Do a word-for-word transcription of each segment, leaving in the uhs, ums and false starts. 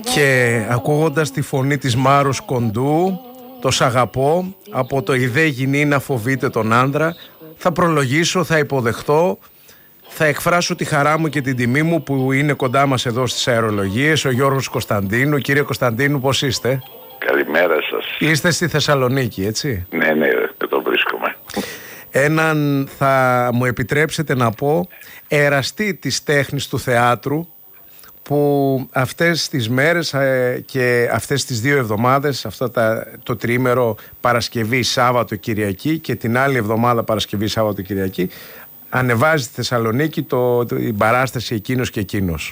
Και ακούγοντας τη φωνή της Μάρος Κοντού, το «Σ' αγαπώ», από το «Η δε γυνή να φοβείται τον άντρα», θα προλογίσω, θα υποδεχτώ, θα εκφράσω τη χαρά μου και την τιμή μου που είναι κοντά μας εδώ στις αερολογίες, ο Γιώργος Κωνσταντίνου. Κύριε Κωνσταντίνου, πώς είστε? Καλημέρα σας. Είστε στη Θεσσαλονίκη, έτσι? Ναι, ναι, εδώ βρίσκομαι. Έναν, θα μου επιτρέψετε να πω, εραστή της τέχνης του θεάτρου, που αυτές τις μέρες ε, και αυτές τις δύο εβδομάδες, αυτό τα, το τριήμερο Παρασκευή, Σάββατο, Κυριακή, και την άλλη εβδομάδα Παρασκευή, Σάββατο, Κυριακή, ανεβάζει στη Θεσσαλονίκη το, το, την παράσταση «Εκείνος και εκείνος».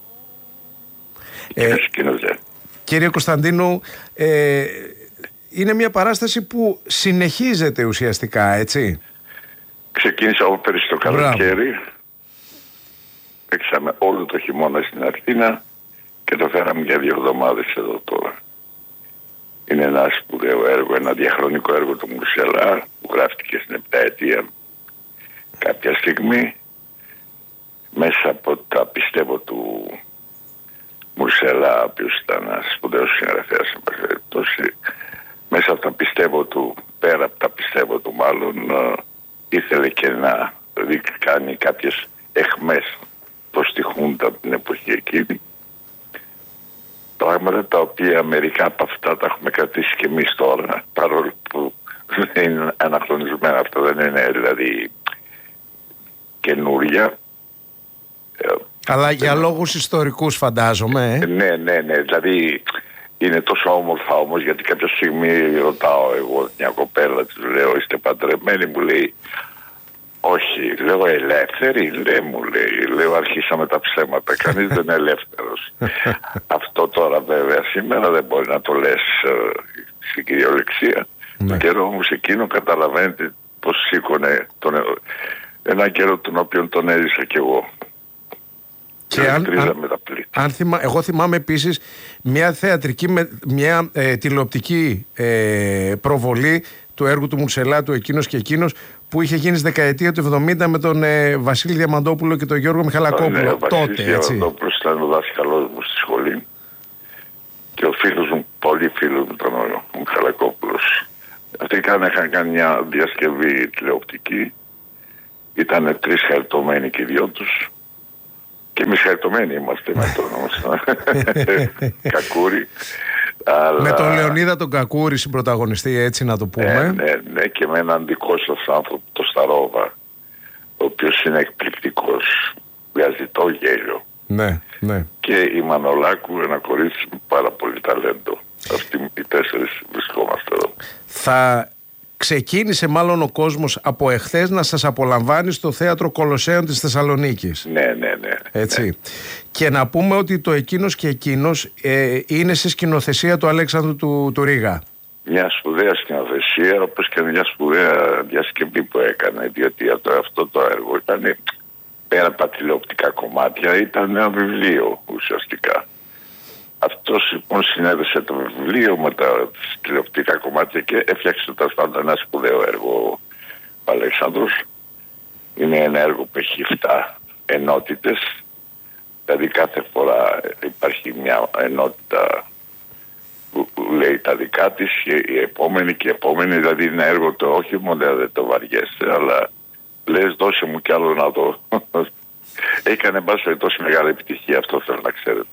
Ε, εκείνος, ε. Κύριε Κωνσταντίνου, ε, είναι μια παράσταση που συνεχίζεται ουσιαστικά, έτσι? Ξεκίνησα από πέρυσι το καλοκαίρι. Έξαμε όλο το χειμώνα στην Αθήνα και το φέραμε για δύο εβδομάδες εδώ τώρα. Είναι ένα σπουδαίο έργο, ένα διαχρονικό έργο του Μουρσελά που γράφτηκε στην επταετία κάποια στιγμή μέσα από τα, πιστεύω, του Μουρσελά, ο οποίος ήταν ένας σπουδαίος συγγραφέας, μέσα από τα πιστεύω του, πέρα από τα πιστεύω του μάλλον, ήθελε και να κάνει κάποιες εχμές προς τη Χούντα από την εποχή εκείνη. Πράγματα τα οποία μερικά από αυτά τα έχουμε κρατήσει και εμείς τώρα, παρόλο που δεν είναι αναχρονισμένα, αυτά δεν είναι δηλαδή καινούρια. Αλλά για λόγους ιστορικούς φαντάζομαι. Ε? Ναι, ναι, ναι, δηλαδή είναι τόσο όμορφα όμως, γιατί κάποια στιγμή ρωτάω εγώ μια κοπέλα, της λέω είστε παντρεμένοι, μου λέει όχι, λέω ελεύθερη, λέει, μου λέει, λέω αρχίσαμε τα ψέματα, κανείς δεν είναι ελεύθερος. Αυτό τώρα βέβαια σήμερα δεν μπορεί να το λες uh, στην κυριολεξία. Ναι. Το καιρό όμως εκείνο καταλαβαίνετε πως σήκωνε τον, ένα καιρό τον οποίο τον έζησα κι εγώ. Και αν, αν, αν θυμά, εγώ θυμάμαι επίσης μια θεατρική, μια ε, τηλεοπτική ε, προβολή του έργου του Μουρσελά, του «Εκείνος και εκείνος», που είχε γίνει στη δεκαετία του εβδομήντα με τον ε, Βασίλη Διαμαντόπουλο και τον Γιώργο Μιχαλακόπουλο. Ναι, ο τότε, Βασίλης Διαμαντόπουλος ήταν ο δάσκαλός μου στη σχολή και ο φίλος μου, πολύ φίλος μου ήταν ο Μιχαλακόπουλος. Αυτοί είχαν κάνει μια διασκευή τηλεοπτική, ήταν τρεις χαριτωμένοι και οι δυο τους. Και εμείς χαριτωμένοι είμαστε με τον Κακούρη. Αλλά... με τον Λεωνίδα τον Κακούρη συμπρωταγωνιστή, έτσι να το πούμε. Ναι, ναι, ναι, και με έναν δικό σας άνθρωπο, τον Σταρόβα, ο οποίος είναι εκπληκτικός, βγάζει το γέλιο. Ναι, ναι. Και η Μανολάκου, ένα κορίτσι με πάρα πολύ ταλέντο. Αυτοί οι τέσσερις βρισκόμαστε εδώ. Θα ξεκίνησε μάλλον ο κόσμος από εχθές να σας απολαμβάνει στο Θέατρο Κολοσσέων της Θεσσαλονίκης. Ναι, ναι, ναι. Έτσι. Ναι. Και να πούμε ότι το «Εκείνος και εκείνος» ε, είναι σε σκηνοθεσία του Αλέξανδρου του, του Ρίγα. Μια σπουδαία σκηνοθεσία, όπως και μια σπουδαία διασκευή που έκανε, διότι αυτό το έργο ήταν, πέρα από τα τηλεοπτικά κομμάτια, ήταν ένα βιβλίο ουσιαστικά. Αυτός λοιπόν συνέδεσε το βιβλίο με τα τηλεοπτικά κομμάτια και έφτιαξε τα πάντα ένα σπουδαίο έργο ο Αλέξανδρος. Είναι ένα έργο που έχει εφτά ενότητες, δηλαδή κάθε φορά υπάρχει μια ενότητα που λέει τα δικά της και η επόμενη και η επόμενη, δηλαδή είναι έργο το όχι μόνο δεν το βαριέσαι, αλλά λες δώσε μου κι άλλο να δω. Έκανε μπάση τόσο μεγάλη επιτυχία, αυτό θέλω να ξέρετε.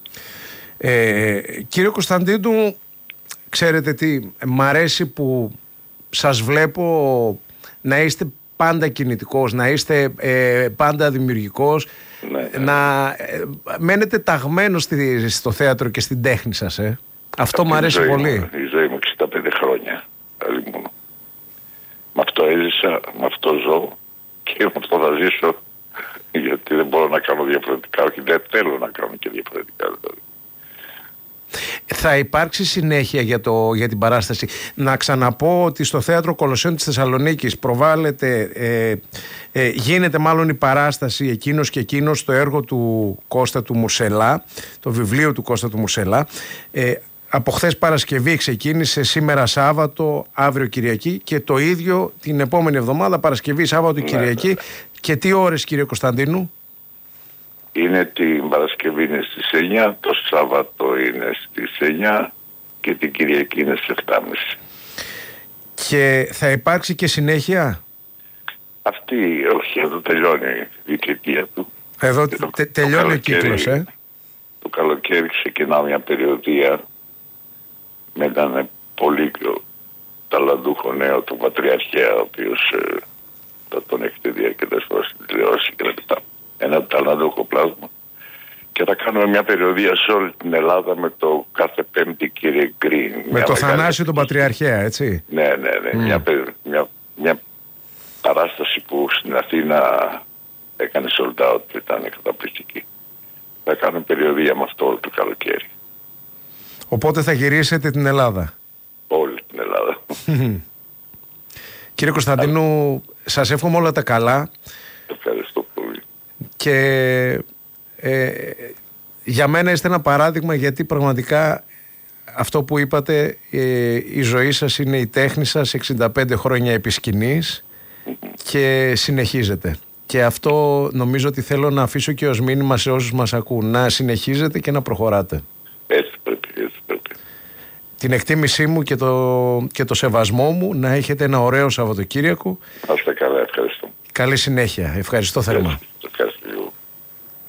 Ε, κύριε Κωνσταντίνου, ξέρετε τι, μ' αρέσει που σας βλέπω να είστε πάντα κινητικός, να είστε ε, πάντα δημιουργικός, ναι, ναι. να ε, μένετε ταγμένος στη, στο θέατρο και στην τέχνη σας. Ε. Αυτό αυτή μ' αρέσει η πολύ. Μου, η ζωή μου εξήντα πέντε χρόνια. Αλλήμον. Με αυτό έζησα, με αυτό ζω και με αυτό θα ζήσω, γιατί δεν μπορώ να κάνω διαφορετικά, όχι δεν θέλω να κάνω και διαφορετικά δηλαδή. Θα υπάρξει συνέχεια για, το, για την παράσταση. Να ξαναπώ ότι στο Θέατρο Κολοσσέων της Θεσσαλονίκης προβάλλεται, ε, ε, γίνεται μάλλον η παράσταση «Εκείνος και εκείνος», το έργο του Κώστα του Μουρσελά, το βιβλίο του Κώστα του Μουρσελά. Ε, από χθες Παρασκευή ξεκίνησε, σήμερα Σάββατο, αύριο Κυριακή, και το ίδιο την επόμενη εβδομάδα Παρασκευή, Σάββατο, Κυριακή. Και τι ώρες, κύριε Κωνσταντίνου? είναι την Παρασκευή είναι στις εννιά, το Σάββατο είναι στις εννιά και την Κυριακή είναι στις επτά και μισή. Και θα υπάρξει και συνέχεια? Αυτή, όχι, εδώ τελειώνει η διετία του. Εδώ τε, το, τελειώνει ο κύκλος, ε. Το καλοκαίρι ξεκινά μια περιοδία με έναν πολύ ταλαντούχο νέο του Πατριαρχέα, ο οποίος ε, θα τον έχετε δει αρκετές φορές στην τηλεόραση και μετά. Ένα ταλαντούχο πλάσμα. Και θα κάνουμε μια περιοδία σε όλη την Ελλάδα με το κάθε Πέμπτη κύριε Γκριν. Με το Θανάσιο τον Πατριαρχαία, έτσι. Ναι, ναι, ναι. Mm. Μια, μια, μια παράσταση που στην Αθήνα έκανε sold out, ήταν καταπληκτική. Θα κάνουμε περιοδία με αυτό όλο το καλοκαίρι. Οπότε θα γυρίσετε την Ελλάδα? Όλη την Ελλάδα. Κύριε Κωνσταντίνου, σας εύχομαι όλα τα καλά. Ευχαριστώ πολύ. Και ε, για μένα είστε ένα παράδειγμα, γιατί πραγματικά αυτό που είπατε, ε, η ζωή σας είναι η τέχνη σας, εξήντα πέντε χρόνια επί σκηνής και συνεχίζετε. Και αυτό νομίζω ότι θέλω να αφήσω και ως μήνυμα σε όσους μας ακούν, να συνεχίζετε και να προχωράτε. Έτσι πρέπει, έτσι πρέπει. Την εκτίμησή μου και το, και το σεβασμό μου, να έχετε ένα ωραίο Σαββατοκύριακο. Να είστε καλά, ευχαριστώ. Καλή συνέχεια, ευχαριστώ θερμά.